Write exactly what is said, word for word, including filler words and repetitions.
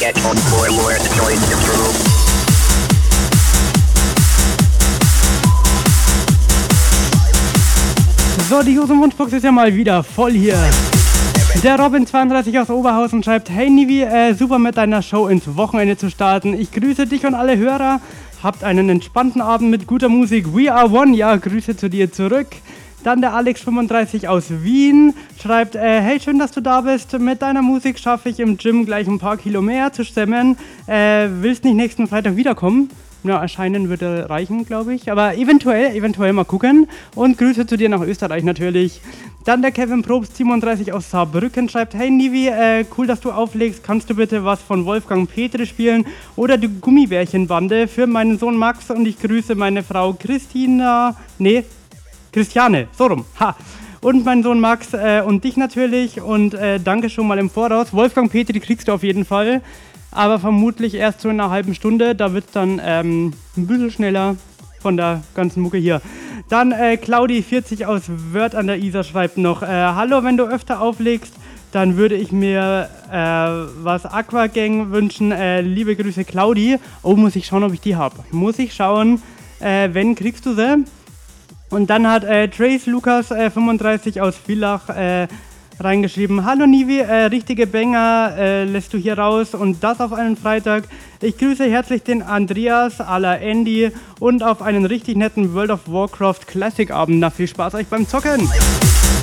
get on for more join the crew. So, die Hosenmundbox ist ja mal wieder voll hier. Der Robin zweiunddreißig aus Oberhausen schreibt: Hey Nivi, äh, super mit deiner Show ins Wochenende zu starten. Ich grüße dich und alle Hörer. Habt einen entspannten Abend mit guter Musik. We are one. Ja, Grüße zu dir zurück. Dann der Alex fünfunddreißig aus Wien schreibt: äh, Hey, schön, dass du da bist. Mit deiner Musik schaffe ich im Gym gleich ein paar Kilo mehr zu stemmen. Äh, willst nicht nächsten Freitag wiederkommen? Ja, erscheinen würde reichen, glaube ich. Aber eventuell, eventuell mal gucken. Und Grüße zu dir nach Österreich natürlich. Dann der Kevin Probst siebenunddreißig aus Saarbrücken schreibt: Hey Nivi, äh, cool, dass du auflegst. Kannst du bitte was von Wolfgang Petri spielen? Oder die Gummibärchenbande für meinen Sohn Max. Und ich grüße meine Frau Christina. Nee, Christiane. So rum. Ha. Und meinen Sohn Max äh, und dich natürlich. Und äh, danke schon mal im Voraus. Wolfgang Petri kriegst du auf jeden Fall. Aber vermutlich erst so in einer halben Stunde. Da wird es dann ähm, ein bisschen schneller von der ganzen Mucke hier. Dann äh, Claudi vierzig aus Wörth an der Isar schreibt noch: äh, Hallo, wenn du öfter auflegst, dann würde ich mir äh, was Aquagang wünschen. Äh, liebe Grüße, Claudi. Oh, muss ich schauen, ob ich die habe. Muss ich schauen. Äh, wenn, kriegst du sie. Und dann hat äh, Trace Lukas äh, fünfunddreißig aus Villach äh, reingeschrieben: Hallo Nivi, äh, richtige Banger äh, lässt du hier raus und das auf einen Freitag. Ich grüße herzlich den Andreas, à la Andy und auf einen richtig netten World of Warcraft Classic Abend. Na, viel Spaß euch beim Zocken!